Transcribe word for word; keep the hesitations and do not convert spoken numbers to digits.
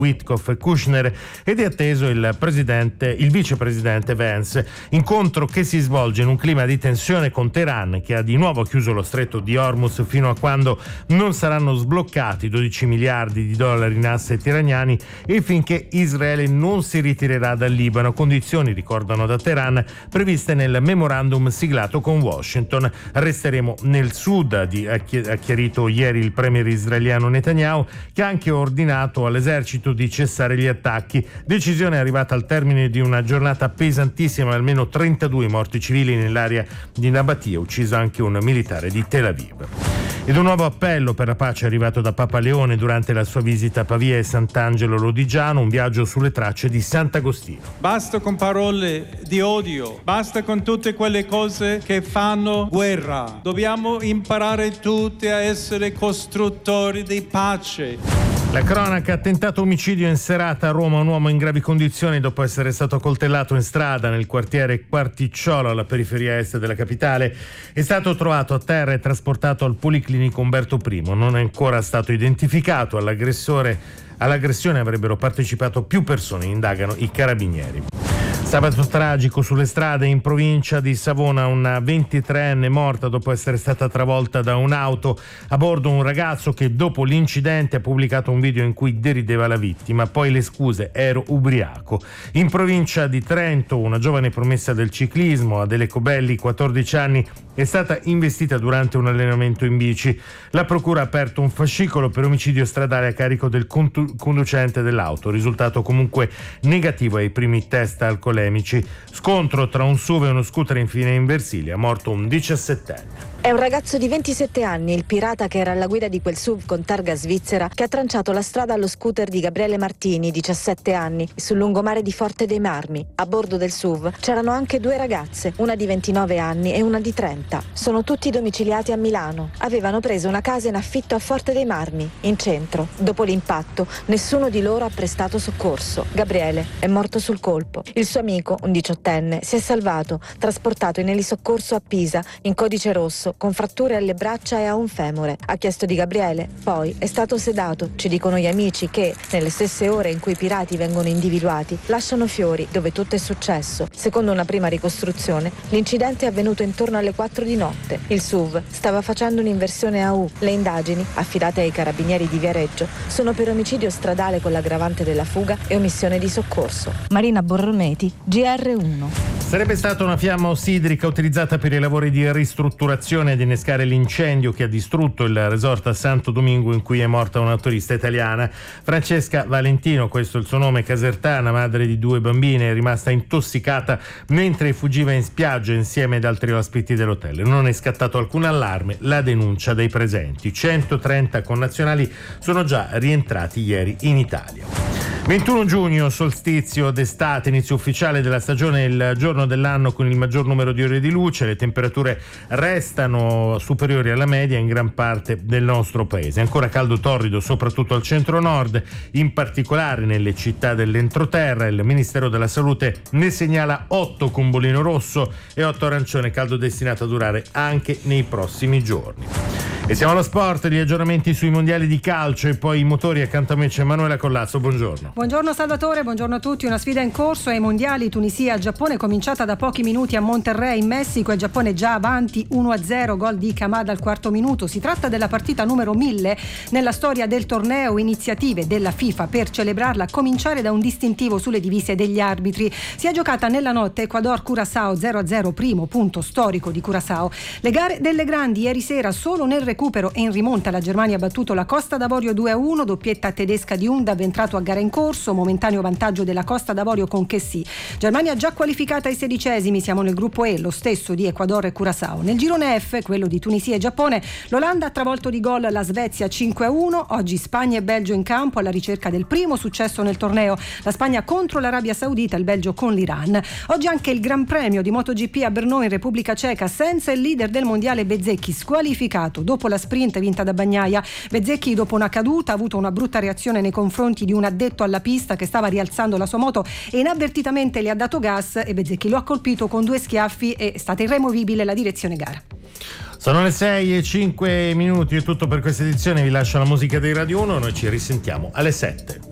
Witkoff e Kushner ed è atteso il presidente, il vicepresidente Vance. Incontro che si svolge in un clima di tensione con Teheran, che ha di nuovo chiuso lo stretto di Hormuz fino a quando non saranno sbloccati dodici miliardi di dollari in asset iraniani e finché Israele non si ritirerà dal Libano, condizioni, ricordano da Teheran, previste nel memorandum siglato con Washington. Resteremo nel sud, ha chiarito ieri il premier israeliano Netanyahu, che ha anche ordinato all'esercito di cessare gli attacchi. Decisione arrivata al termine di una giornata pesantissima, almeno trentadue morti civili nell'area di Nabatia, ucciso anche un militare di Tel Aviv. Ed un nuovo appello per la pace è arrivato da Papa Leone durante la sua visita a Pavia e Sant'Angelo Lodigiano, un viaggio sulle tracce di Sant'Agostino. Basta con parole di odio, basta con tutte quelle cose che fanno guerra. Dobbiamo imparare tutti a essere costruttori di pace. La cronaca: tentato omicidio in serata a Roma, un uomo in gravi condizioni dopo essere stato accoltellato in strada nel quartiere Quarticciolo alla periferia est della capitale. È stato trovato a terra e trasportato al Policlinico Umberto I. Non è ancora stato identificato. All'aggressore, all'aggressione avrebbero partecipato più persone, indagano i carabinieri. Sabato tragico sulle strade in provincia di Savona, una ventitreenne morta dopo essere stata travolta da un'auto. A bordo un ragazzo che dopo l'incidente ha pubblicato un video in cui derideva la vittima, poi le scuse: ero ubriaco. In provincia di Trento una giovane promessa del ciclismo, Adele Cobelli, quattordici anni, è stata investita durante un allenamento in bici. La procura ha aperto un fascicolo per omicidio stradale a carico del contu- conducente dell'auto, risultato comunque negativo ai primi test alcolemici. Scontro tra un S U V e uno scooter infine in Versilia, morto un diciassettenne. È un ragazzo di ventisette anni, il pirata che era alla guida di quel S U V con targa svizzera, che ha tranciato la strada allo scooter di Gabriele Martini, diciassette anni, sul lungomare di Forte dei Marmi. A bordo del S U V c'erano anche due ragazze, una di ventinove anni e una di trenta. Sono tutti domiciliati a Milano. Avevano preso una casa in affitto a Forte dei Marmi, in centro. Dopo l'impatto, nessuno di loro ha prestato soccorso. Gabriele è morto sul colpo. Il suo amico, un diciottenne, si è salvato, trasportato in elisoccorso a Pisa, in codice rosso, con fratture alle braccia e a un femore. Ha chiesto di Gabriele, poi è stato sedato. Ci dicono gli amici che, nelle stesse ore in cui i pirati vengono individuati, lasciano fiori dove tutto è successo. Secondo una prima ricostruzione, l'incidente è avvenuto intorno alle quattro di notte. Il S U V stava facendo un'inversione a U. Le indagini, affidate ai carabinieri di Viareggio, sono per omicidio stradale con l'aggravante della fuga e omissione di soccorso. Marina Borrometi, G R uno. Sarebbe stata una fiamma ossidrica utilizzata per i lavori di ristrutturazione ad innescare l'incendio che ha distrutto il resort a Santo Domingo in cui è morta una turista italiana. Francesca Valentino, questo è il suo nome, casertana, madre di due bambine, è rimasta intossicata mentre fuggiva in spiaggia insieme ad altri ospiti dell'hotel. Non è scattato alcun allarme, la denuncia dei presenti. centotrenta connazionali sono già rientrati ieri in Italia. ventuno giugno, solstizio d'estate, inizio ufficiale della stagione, il giorno dell'anno con il maggior numero di ore di luce. Le temperature restano superiori alla media in gran parte del nostro paese. Ancora caldo torrido soprattutto al centro-nord, in particolare nelle città dell'entroterra. Il Ministero della Salute ne segnala otto con bolino rosso e otto arancione, caldo destinato a durare anche nei prossimi giorni. E siamo allo sport, gli aggiornamenti sui mondiali di calcio e poi i motori. Accanto a me c'è Emanuela Collasso, buongiorno. Buongiorno Salvatore, buongiorno a tutti. Una sfida in corso ai mondiali Tunisia-Giappone, cominciata da pochi minuti a Monterrey in Messico. Il Giappone già avanti uno a zero, gol di Kamada al quarto minuto. Si tratta della partita numero mille nella storia del torneo. Iniziative della FIFA per celebrarla, a cominciare da un distintivo sulle divise degli arbitri. Si è giocata nella notte Ecuador-Curaçao zero a zero, primo punto storico di Curaçao. Le gare delle grandi ieri sera, solo nel recupero e in rimonta la Germania ha battuto la Costa d'Avorio due a uno, doppietta tedesca di Undav entrato a gara in corso, momentaneo vantaggio della Costa d'Avorio con Chessy. Germania già qualificata ai sedicesimi, siamo nel gruppo E, lo stesso di Ecuador e Curaçao. Nel girone F, quello di Tunisia e Giappone, l'Olanda ha travolto di gol la Svezia cinque a uno, oggi Spagna e Belgio in campo alla ricerca del primo successo nel torneo, la Spagna contro l'Arabia Saudita, il Belgio con l'Iran. Oggi anche il Gran Premio di MotoGP a Brno in Repubblica Ceca, senza il leader del mondiale Bezzecchi, squalificato dopo la sprint vinta da Bagnaia. Bezzecchi, dopo una caduta, ha avuto una brutta reazione nei confronti di un addetto alla pista che stava rialzando la sua moto e inavvertitamente le ha dato gas e Bezzecchi lo ha colpito con due schiaffi e è stata irremovibile la direzione gara. Sono le sei e cinque minuti, è tutto per questa edizione. Vi lascio la musica dei Radio uno, noi ci risentiamo alle sette.